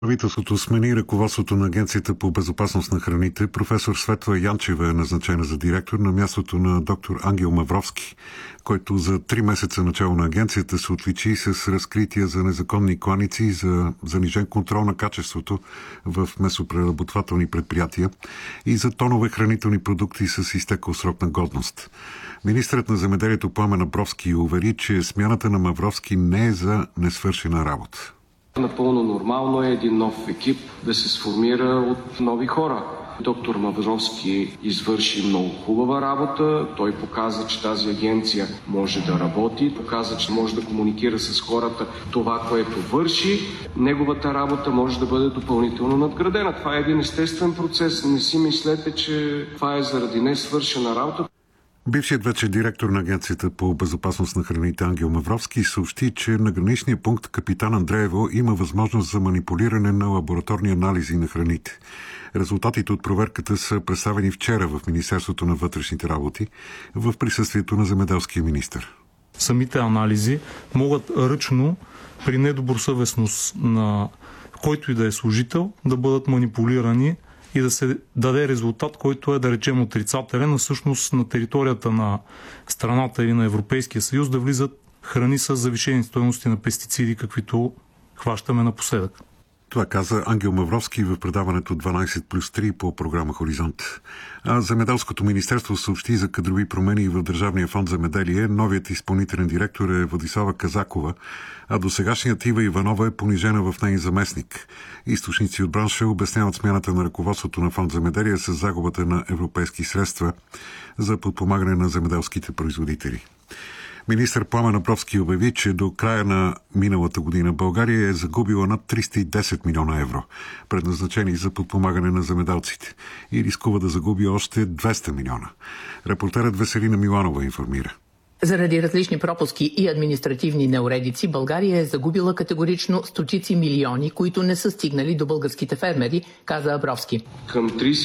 Правителството смени ръководството на Агенцията по безопасност на храните. Професор Светла Янчева е назначена за директор на мястото на доктор Ангел Мавровски, който за 3 месеца начало на агенцията се отличи с разкрития за незаконни кланици и за занижен контрол на качеството в месопреработвателни предприятия и за тонове хранителни продукти с изтекъл срок на годност. Министърът на земеделието Пламен Абровски увери, че смяната на Мавровски не е за несвършена работа. Напълно нормално е един нов екип да се сформира от нови хора. Доктор Мавровски извърши много хубава работа. Той показа, че тази агенция може да работи, показа, че може да комуникира с хората това, което върши. Неговата работа може да бъде допълнително надградена. Това е един естествен процес. Не си мислете, че това е заради несвършена работа. Бившият вече директор на Агенцията по безопасност на храните Ангел Мавровски съобщи, че на граничния пункт Капитан Андреево има възможност за манипулиране на лабораторни анализи на храните. Резултатите от проверката са представени вчера в Министерството на вътрешните работи в присъствието на земеделския министър. Самите анализи могат ръчно при недобросъвестност на който и да е служител да бъдат манипулирани и да се даде резултат, който е, да речем, отрицателен, а всъщност на територията на страната или на Европейския съюз да влизат храни с завишени стойности на пестициди, каквито хващаме напоследък. Това каза Ангел Мавровски в предаването 12+3 по програма Хоризонт. А Земеделското министерство съобщи за кадрови промени в Държавния фонд земеделие. Новият изпълнителен директор е Владислава Казакова, а досегашният Ива Иванова е понижена в неин заместник. Източници от бранша обясняват смяната на ръководството на фонд земеделие с загубата на европейски средства за подпомагане на земеделските производители. Министър Пламен Абровски обяви, че до края на миналата година България е загубила над 310 милиона евро, предназначени за подпомагане на земеделците, и рискува да загуби още 200 милиона. Репортерът Веселина Миланова информира. Заради различни пропуски и административни неуредици, България е загубила категорично стотици милиони, които не са стигнали до българските фермери, каза Абровски. Към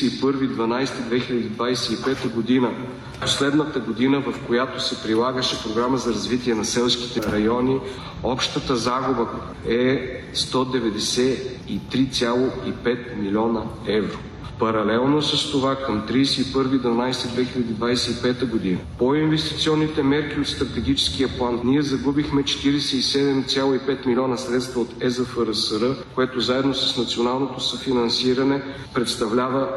31.12.2025 година, последната година, в която се прилагаше програма за развитие на селските райони, общата загуба е 193,5 милиона евро. Паралелно с това към 31.12.2025 година по инвестиционните мерки от стратегическия план ние загубихме 47,5 милиона средства от ЕЗФРСР, което заедно с националното съфинансиране представлява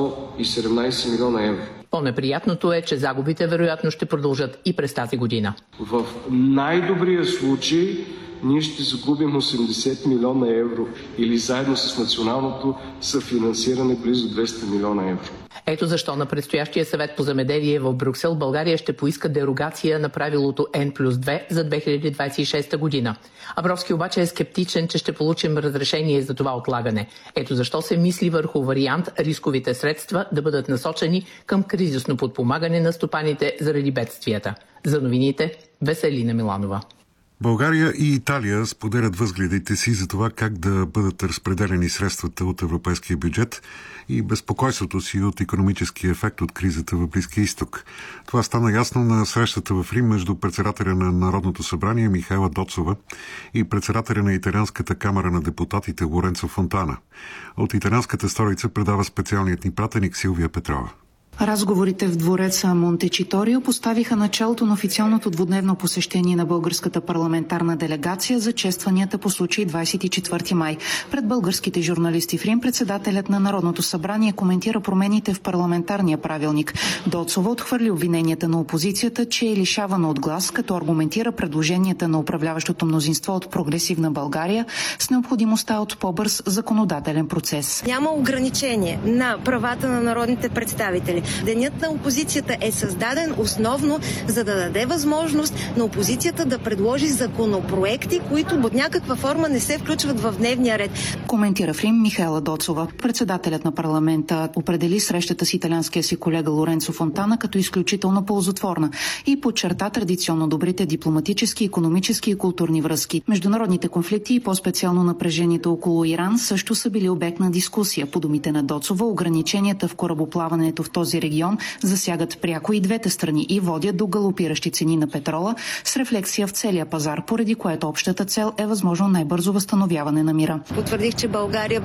117 милиона евро. По-неприятното е, че загубите вероятно ще продължат и през тази година. В най-добрия случай ние ще загубим 80 милиона евро или заедно с националното съфинансиране близо 200 милиона евро. Ето защо на предстоящия съвет по земеделие в Брюксел България ще поиска дерогация на правилото N+2 за 2026 година. Абровски обаче е скептичен, че ще получим разрешение за това отлагане. Ето защо се мисли върху вариант рисковите средства да бъдат насочени към кризисно подпомагане на стопаните заради бедствията. За новините Веселина Миланова. България и Италия споделят възгледите си за това как да бъдат разпределени средствата от европейския бюджет и безпокойството си от икономическия ефект от кризата в Близкия изток. Това стана ясно на срещата в Рим между председателя на Народното събрание Михаела Доцова и председателя на Италианската камара на депутатите Лоренцо Фонтана. От италианската столица предава специалният ни пратеник Силвия Петрова. Разговорите в двореца Монтечиторио поставиха началото на официалното двудневно посещение на българската парламентарна делегация за честванията по случай 24 май. Пред българските журналисти в Рим председателят на Народното събрание коментира промените в парламентарния правилник. Доцова отхвърли обвиненията на опозицията, че е лишавана от глас, като аргументира предложенията на управляващото мнозинство от Прогресивна България с необходимостта от по-бърз законодателен процес. Няма ограничение на правата на народните представители. Денят на опозицията е създаден основно за да даде възможност на опозицията да предложи законопроекти, които под някаква форма не се включват в дневния ред. Коментира в Рим Михаела Доцова. Председателят на парламента определи срещата с италианския си колега Лоренцо Фонтана като изключително ползотворна и подчерта традиционно добрите дипломатически, икономически и културни връзки. Международните конфликти и по-специално напрежението около Иран също са били обект на дискусия. По думите на Доцова, ограниченията в корабоплаването в този този регион засягат пряко и двете страни и водят до галопиращи цени на петрола с рефлексия в целия пазар, поради което общата цел е възможно най-бързо възстановяване на мира. Потвърдих, че България